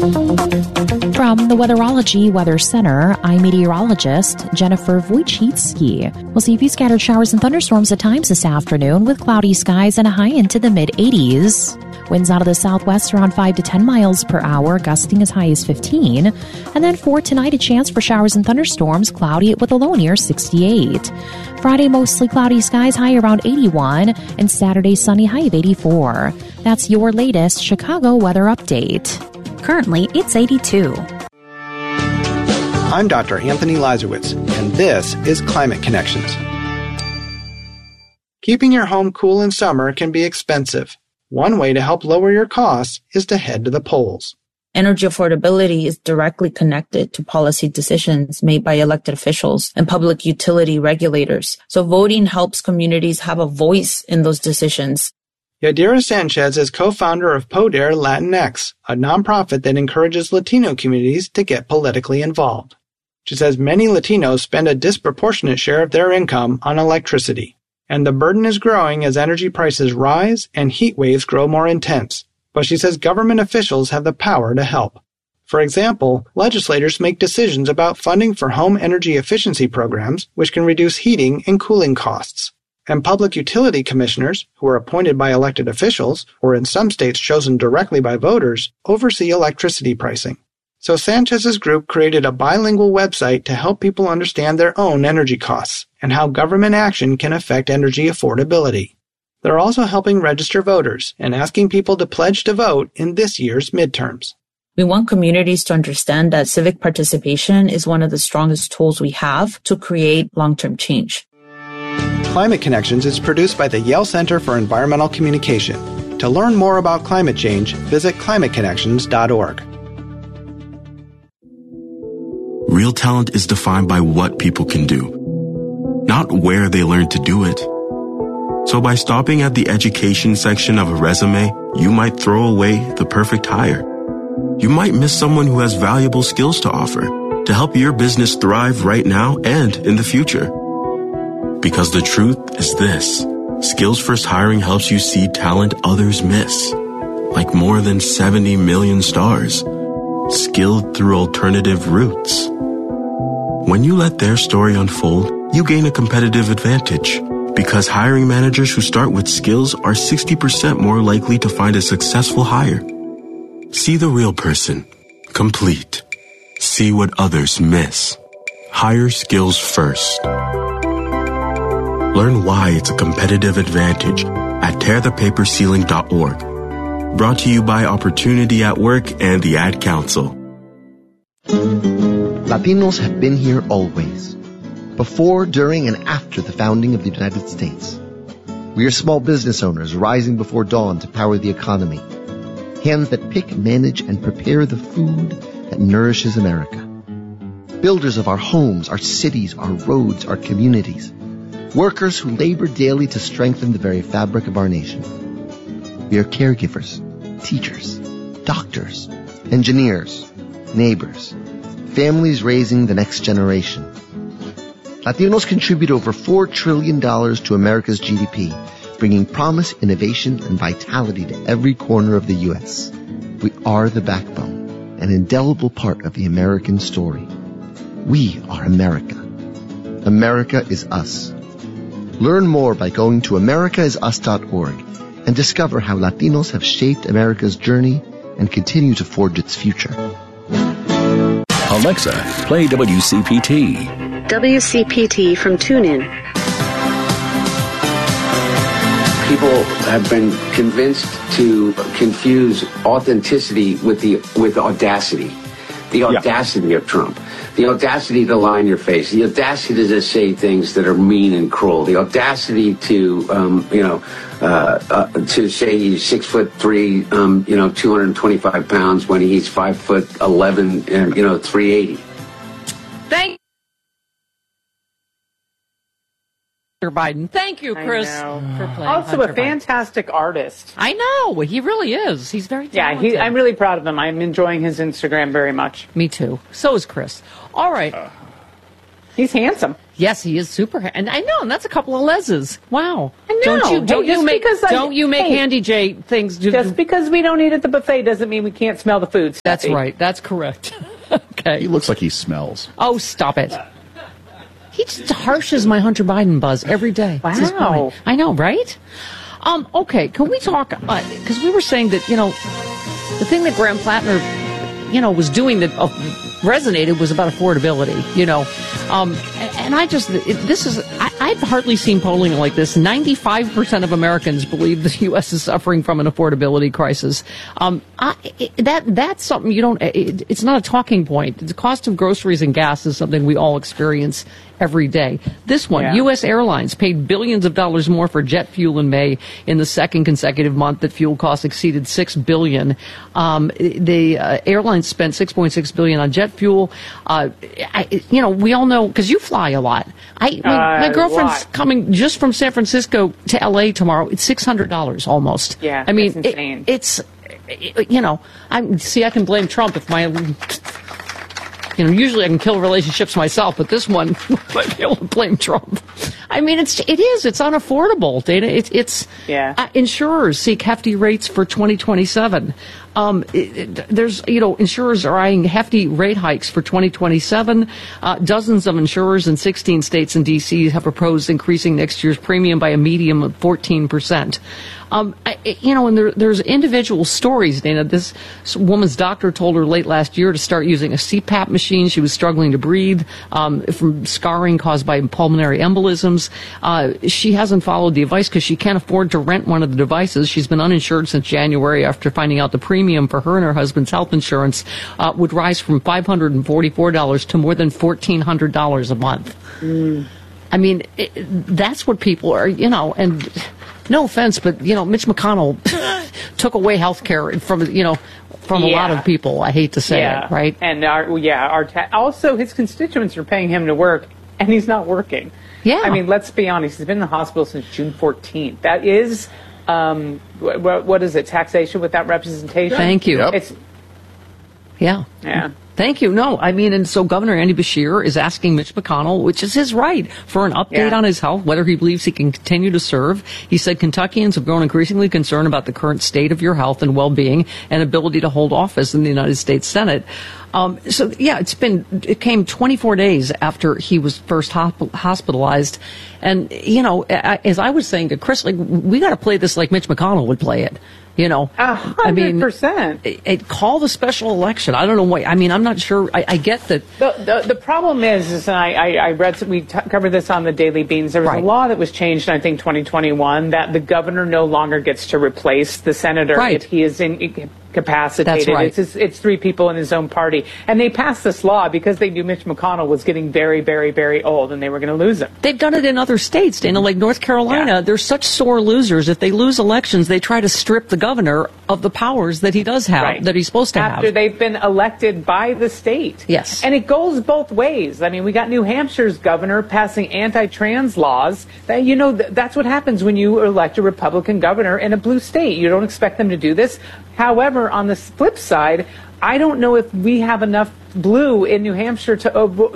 From the Weatherology Weather Center, I'm meteorologist Jennifer Wojcicki. We'll see a few scattered showers and thunderstorms at times this afternoon with cloudy skies and a high into the mid-80s. Winds out of the southwest around 5 to 10 miles per hour, gusting as high as 15. And then for tonight, a chance for showers and thunderstorms, cloudy with a low near 68. Friday, mostly cloudy skies, high around 81. And Saturday, sunny, high of 84. That's your latest Chicago weather update. Currently, it's 82. I'm Dr. Anthony Lazarowitz, and this is Climate Connections. Keeping your home cool in summer can be expensive. One way to help lower your costs is to head to the polls. Energy affordability is directly connected to policy decisions made by elected officials and public utility regulators. So voting helps communities have a voice in those decisions. Yadira Sanchez is co-founder of Poder Latinx, a nonprofit that encourages Latino communities to get politically involved. She says many Latinos spend a disproportionate share of their income on electricity, and the burden is growing as energy prices rise and heat waves grow more intense. But she says government officials have the power to help. For example, legislators make decisions about funding for home energy efficiency programs, which can reduce heating and cooling costs. And public utility commissioners, who are appointed by elected officials, or in some states chosen directly by voters, oversee electricity pricing. So Sanchez's group created a bilingual website to help people understand their own energy costs and how government action can affect energy affordability. They're also helping register voters and asking people to pledge to vote in this year's midterms. We want communities to understand that civic participation is one of the strongest tools we have to create long-term change. Climate Connections is produced by the Yale Center for Environmental Communication. To learn more about climate change, visit climateconnections.org. Real talent is defined by what people can do, not where they learn to do it. So by stopping at the education section of a resume, you might throw away the perfect hire. You might miss someone who has valuable skills to offer to help your business thrive right now and in the future. Because the truth is this: Skills First Hiring helps you see talent others miss, like more than 70 million stars, skilled through alternative routes. When you let their story unfold, you gain a competitive advantage, because hiring managers who start with skills are 60% more likely to find a successful hire. See the real person, complete. See what others miss. Hire skills first. Learn why it's a competitive advantage at tearthepaperceiling.org. Brought to you by Opportunity at Work and the Ad Council. Latinos have been here always, before, during, and after the founding of the United States. We are small business owners rising before dawn to power the economy. Hands that pick, manage, and prepare the food that nourishes America. Builders of our homes, our cities, our roads, our communities. Workers who labor daily to strengthen the very fabric of our nation. We are caregivers, teachers, doctors, engineers, neighbors, families raising the next generation. Latinos contribute over $4 trillion to America's GDP, bringing promise, innovation, and vitality to every corner of the U.S. We are the backbone, an indelible part of the American story. We are America. America is us. Learn more by going to americaisus.org and discover how Latinos have shaped America's journey and continue to forge its future. Alexa, play WCPT. WCPT from TuneIn. People have been convinced to confuse authenticity with audacity. The audacity of Trump. The audacity to lie in your face. The audacity to just say things that are mean and cruel. The audacity to, to say he's 6'3", 225 pounds when he's 5'11", and 380. Thank Biden. Thank you, Chris, for playing. Also Hunter a fantastic artist. I know. He really is. He's very talented. Yeah, I'm really proud of him. I'm enjoying his Instagram very much. Me too. So is Chris. All right. He's handsome. Yes, he is and I know, and that's a couple of leses. Wow. I know. Don't you make Handy J things. Just because we don't eat at the buffet doesn't mean we can't smell the food. That's right. That's correct. Okay. He looks like he smells. Oh, stop it. He just harshes my Hunter Biden buzz every day. Wow. I know, right? Okay, can we talk, because we were saying that, the thing that Graham Plattner, was doing that resonated was about affordability, and I've hardly seen polling like this. 95% of Americans believe the U.S. is suffering from an affordability crisis. That's something it's not a talking point. The cost of groceries and gas is something we all experience every day. This one, U.S. Airlines paid billions of dollars more for jet fuel in May in the second consecutive month that fuel costs exceeded $6 billion. The airlines spent $6.6 billion on jet fuel. We all know, because you fly a lot. My girlfriend's coming just from San Francisco to L.A. tomorrow. It's $600 almost. Yeah, I mean, that's insane. I can blame Trump if my... usually I can kill relationships myself, but this one, I might be able to blame Trump. I mean, it's unaffordable, Dana. Insurers seek hefty rates for 2027. Insurers are eyeing hefty rate hikes for 2027. Dozens of insurers in 16 states and D.C. have proposed increasing next year's premium by a median of 14%. And there's individual stories, Dana. This woman's doctor told her late last year to start using a CPAP machine. She was struggling to breathe from scarring caused by pulmonary embolisms. She hasn't followed the advice because she can't afford to rent one of the devices. She's been uninsured since January after finding out the premium for her and her husband's health insurance would rise from $544 to more than $1,400 a month. I mean, that's what people are, and... No offense, but, Mitch McConnell took away health care from a lot of people. I hate to say it, right? And also his constituents are paying him to work, and he's not working. Yeah. I mean, let's be honest. He's been in the hospital since June 14th. That is, what is it, taxation without representation? Thank you. Yep. Yeah. Thank you. No, I mean, and so Governor Andy Beshear is asking Mitch McConnell, which is his right, for an update on his health, whether he believes he can continue to serve. He said Kentuckians have grown increasingly concerned about the current state of your health and well-being and ability to hold office in the United States Senate. It came 24 days after he was first hospitalized. And, as I was saying to Chris, we got to play this like Mitch McConnell would play it. 100%. Call the special election. I don't know why. I mean, I'm not sure. I get that. The problem is I read, we covered this on the Daily Beans. There was a law that was changed in, I think, 2021 that the governor no longer gets to replace the senator if he is incapacitated. That's right. It's three people in his own party. And they passed this law because they knew Mitch McConnell was getting very, very, very old and they were going to lose him. They've done it in other states, Dana, like North Carolina. They're such sore losers. If they lose elections, they try to strip the governor of the powers that he does have, that he's supposed to have. After they've been elected by the state. Yes. And it goes both ways. I mean, we got New Hampshire's governor passing anti-trans laws. That's what happens when you elect a Republican governor in a blue state. You don't expect them to do this. However, on the flip side, I don't know if we have enough blue in New Hampshire to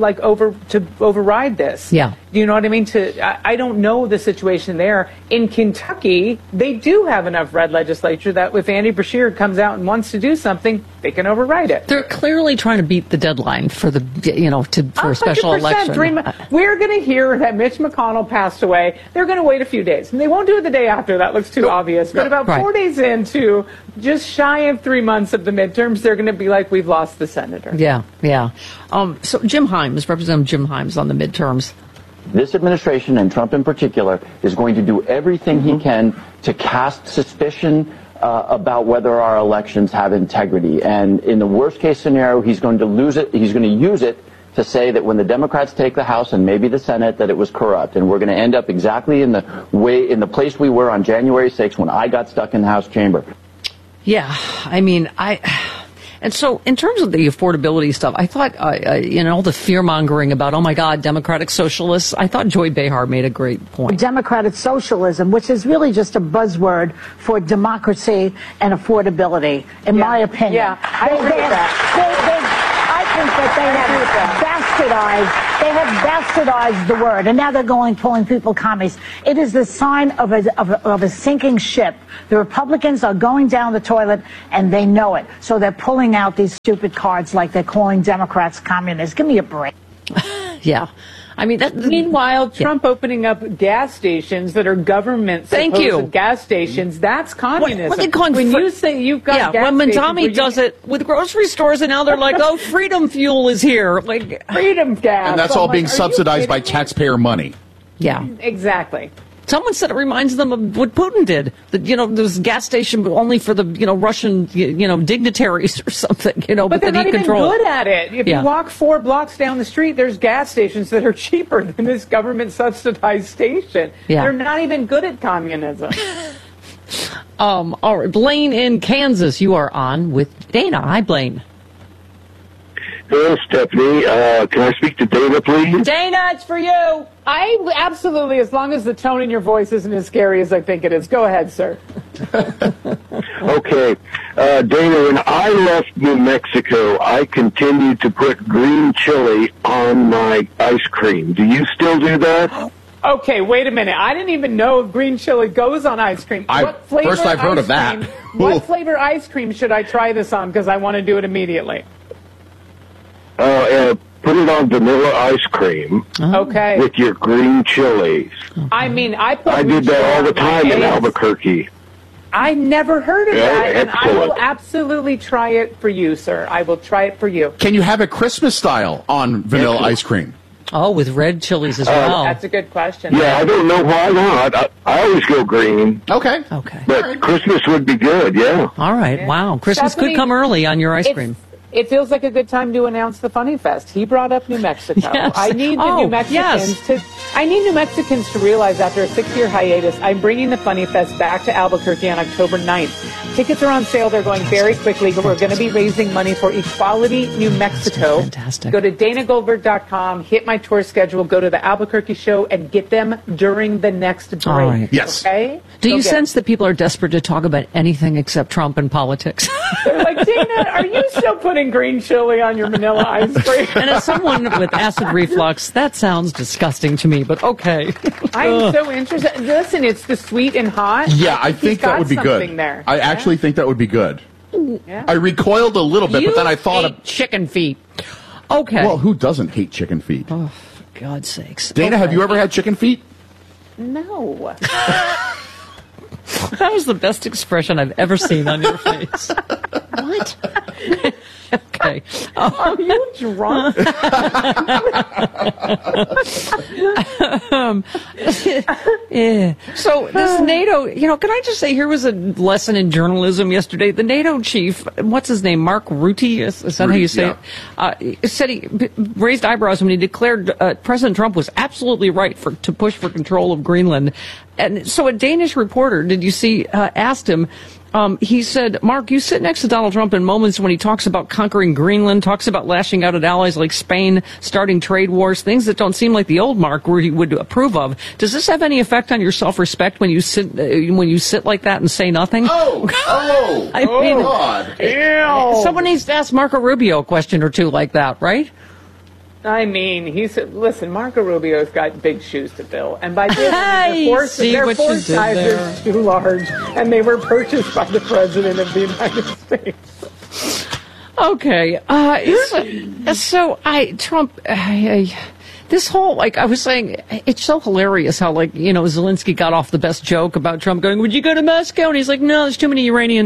override this. Yeah. Do you know what I mean? I don't know the situation there. In Kentucky, they do have enough red legislature that if Andy Beshear comes out and wants to do something, they can override it. They're clearly trying to beat the deadline for for a special election. We're going to hear that Mitch McConnell passed away. They're going to wait a few days. And they won't do it the day after. That looks too obvious. But about 4 days into, just shy of 3 months of the midterms, they're going to be like, we've lost the senator. Yeah. So Jim Himes, Representative Jim Himes on the midterms. This administration, and Trump in particular, is going to do everything he can to cast suspicion about whether our elections have integrity. And in the worst case scenario, he's going to lose it. He's going to use it to say that when the Democrats take the House and maybe the Senate, that it was corrupt. And we're going to end up exactly in the place we were on January 6th when I got stuck in the House chamber. Yeah, I mean, and so in terms of the affordability stuff, I thought, all the fear-mongering about, oh, my God, democratic socialists, I thought Joy Behar made a great point. Democratic socialism, which is really just a buzzword for democracy and affordability, in my opinion. Yeah, I agree with that. I think that they have bastardized the word, and now they're calling people commies. It is the sign of a sinking ship. The Republicans are going down the toilet, and they know it. So they're pulling out these stupid cards like they're calling Democrats communists. Give me a break. Yeah. I mean, meanwhile, Trump opening up gas stations that are government-supposed gas stations, that's communism. What are they calling you say you've got gas when Monzami stations does it with grocery stores, and now they're like, oh, freedom fuel is here. Like freedom gas. And that's all being subsidized by taxpayer money. Yeah. Exactly. Someone said it reminds them of what Putin did. That, there's a gas station only for the, Russian, dignitaries or something, but they're not even good at it. If you walk 4 blocks down the street, there's gas stations that are cheaper than this government-subsidized station. Yeah. They're not even good at communism. All right, Blaine in Kansas, you are on with Dana. Hi, Blaine. Hello, Stephanie. Can I speak to Dana, please? Dana, it's for you. Absolutely, as long as the tone in your voice isn't as scary as I think it is. Go ahead, sir. Okay. Dana, when I left New Mexico, I continued to put green chili on my ice cream. Do you still do that? Okay, wait a minute. I didn't even know green chili goes on ice cream. First I've heard of that. What flavor ice cream should I try this on? Because I want to do it immediately. Put it on vanilla ice cream. Okay. With your green chilies. I mean, I did that all the time in Albuquerque. I never heard of that, and I will excellent. absolutely try it for you, sir. I will try it for you. Can you have it Christmas style on vanilla ice cream? Oh, with red chilies as well. That's a good question. Yeah, I don't know why not. I always go green. Okay. But Christmas would be good, yeah. All right. Wow. Christmas Stephanie, could come early on your ice cream. It feels like a good time to announce the Funny Fest. He brought up New Mexico. Yes. I need New Mexicans to realize after a 6-year hiatus, I'm bringing the Funny Fest back to Albuquerque on October 9th. Tickets are on sale. They're going very quickly. We're going to be raising money for Equality New Mexico. Fantastic. Go to DanaGoldberg.com, hit my tour schedule, go to the Albuquerque show, and get them during the next break. All right. Yes. Okay? Do you sense that people are desperate to talk about anything except Trump and politics? They're like, Dana, are you still putting green chili on your vanilla ice cream? And as someone with acid reflux, that sounds disgusting to me, but okay. I'm so interested. Listen, it's the sweet and hot. Yeah, I think that would be good. There. I actually think that would be good. Yeah. I recoiled a little bit, but then I thought of chicken feet. Okay. Well, who doesn't hate chicken feet? Oh, for God's sakes. Dana, have you ever had chicken feet? No. That was the best expression I've ever seen on your face. What? Okay. Are you drunk? Yeah. So this NATO, can I just say, here was a lesson in journalism yesterday. The NATO chief, what's his name, Mark Rutte, is that how you say it? Said he raised eyebrows when he declared President Trump was absolutely right to push for control of Greenland. And so a Danish reporter, did you see, asked him, he said, Mark, you sit next to Donald Trump in moments when he talks about conquering Greenland, talks about lashing out at allies like Spain, starting trade wars, things that don't seem like the old Mark where he would approve of. Does this have any effect on your self-respect when you sit like that and say nothing? I mean, God. Someone needs to ask Marco Rubio a question or two like that, right? I mean, listen, Marco Rubio's got big shoes to fill. And by this, their four sizes too large, and they were purchased by the President of the United States. Okay. Trump, this whole, I was saying, it's so hilarious how, Zelensky got off the best joke about Trump going, would you go to Moscow? And he's like, no, there's too many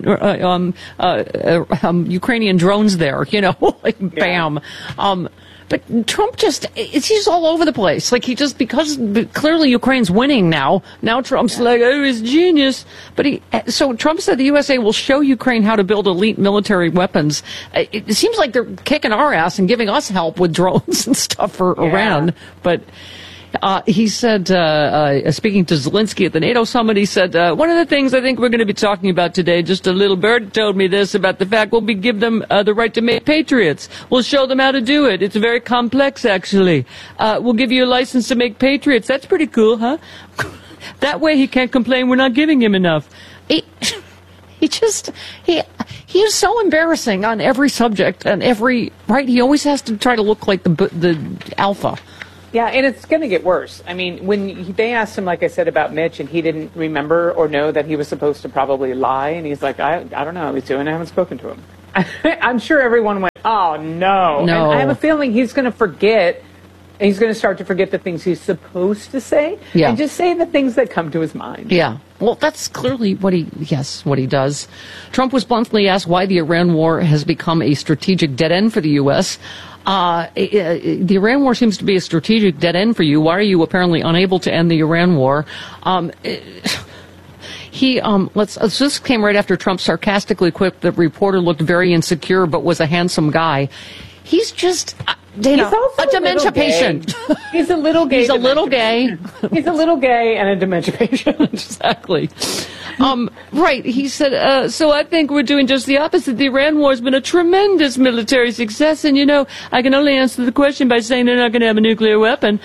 Ukrainian drones there, bam. But Trump he's all over the place. Because clearly Ukraine's winning now. Now Trump's like, oh, he's genius. So Trump said the USA will show Ukraine how to build elite military weapons. It seems like they're kicking our ass and giving us help with drones and stuff for Iran. But he said, speaking to Zelensky at the NATO summit, he said, one of the things I think we're going to be talking about today, just a little bird told me this, about the fact we'll give them the right to make patriots. We'll show them how to do it. It's very complex, actually. We'll give you a license to make patriots. That's pretty cool, huh? That way he can't complain we're not giving him enough. He He's so embarrassing on every subject and right. He always has to try to look like the alpha. Yeah, and it's going to get worse. I mean, when they asked him, like I said, about Mitch, and he didn't remember or know that he was supposed to probably lie, and he's like, I don't know how he's doing. I haven't spoken to him. I'm sure everyone went, oh, no. And I have a feeling he's going to forget. He's going to start to forget the things he's supposed to say and just say the things that come to his mind. Yeah. Well, that's clearly what he does. Trump was bluntly asked why the Iran war has become a strategic dead end for the U.S. The Iran war seems to be a strategic dead end for you. Why are you apparently unable to end the Iran war? This came right after Trump sarcastically quipped that reporter looked very insecure but was a handsome guy. He's just, Dana, a dementia patient. He's a little gay. He's a little gay. He's a little gay and a dementia patient. Exactly. Right. He said, so I think we're doing just the opposite. The Iran war has been a tremendous military success. And, I can only answer the question by saying they're not going to have a nuclear weapon.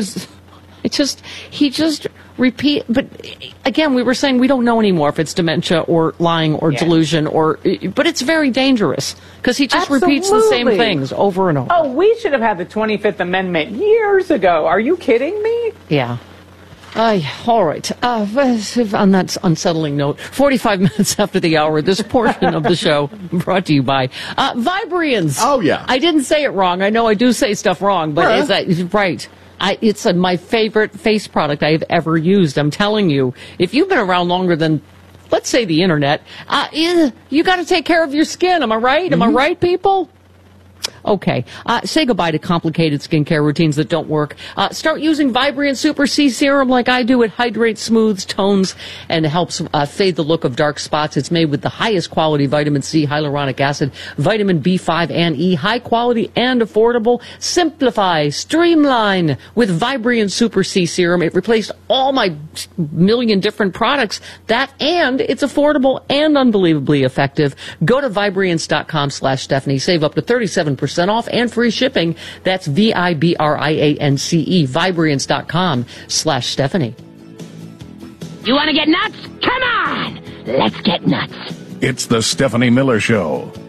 He just repeat. But again, we were saying we don't know anymore if it's dementia or lying or delusion but it's very dangerous because he just repeats the same things over and over. Oh, we should have had the 25th Amendment years ago. Are you kidding me? Yeah. All right. On that unsettling note, 45 minutes after the hour, this portion of the show brought to you by Vibrians. Oh, yeah. I didn't say it wrong. I know I do say stuff wrong, but right. It's my favorite face product I have ever used. I'm telling you, if you've been around longer than, let's say, the internet, you got to take care of your skin. Am I right? Mm-hmm. Am I right, people? Okay. Say goodbye to complicated skincare routines that don't work. Start using Vibriant Super C Serum like I do. It hydrates, smooths, tones, and helps fade the look of dark spots. It's made with the highest quality vitamin C, hyaluronic acid, vitamin B5 and E. High quality and affordable. Simplify, streamline with Vibriant Super C Serum. It replaced all my million different products. And it's affordable and unbelievably effective. Go to Vibriance.com/Stephanie. Save up to 37% off and free shipping. That's VIBRIANCE, Vibriance.com/Stephanie. You want to get nuts? Come on! Let's get nuts. It's the Stephanie Miller Show.